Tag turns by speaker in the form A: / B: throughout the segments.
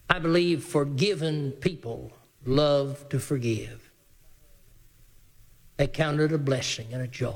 A: I believe forgiven people love to forgive. They count it a blessing and a joy.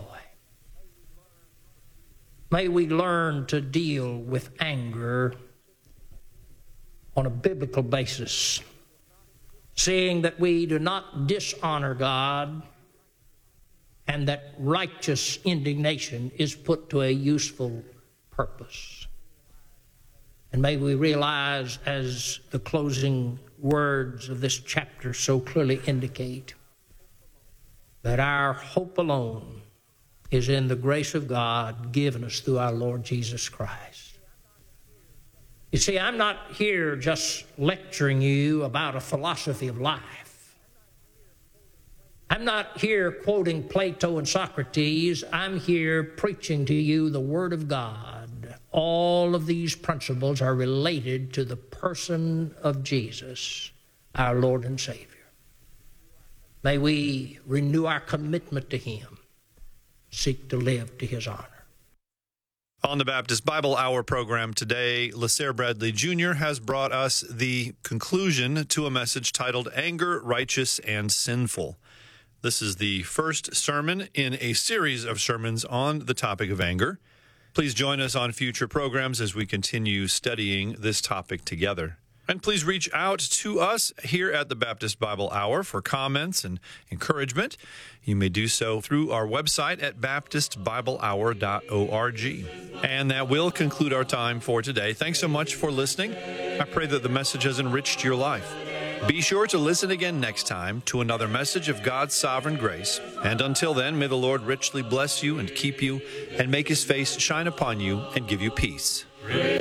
A: May we learn to deal with anger on a biblical basis, seeing that we do not dishonor God and that righteous indignation is put to a useful purpose. And may we realize, as the closing words of this chapter so clearly indicate, that our hope alone is in the grace of God given us through our Lord Jesus Christ. You see, I'm not here just lecturing you about a philosophy of life. I'm not here quoting Plato and Socrates. I'm here preaching to you the Word of God. All of these principles are related to the person of Jesus, our Lord and Savior. May we renew our commitment to Him, seek to live to His honor.
B: On the Baptist Bible Hour program today, LaSare Bradley Jr. has brought us the conclusion to a message titled Anger, Righteous, and Sinful. This is the first sermon in a series of sermons on the topic of anger. Please join us on future programs as we continue studying this topic together. And please reach out to us here at the Baptist Bible Hour for comments and encouragement. You may do so through our website at baptistbiblehour.org. And that will conclude our time for today. Thanks so much for listening. I pray that the message has enriched your life. Be sure to listen again next time to another message of God's sovereign grace. And until then, may the Lord richly bless you and keep you and make His face shine upon you and give you peace.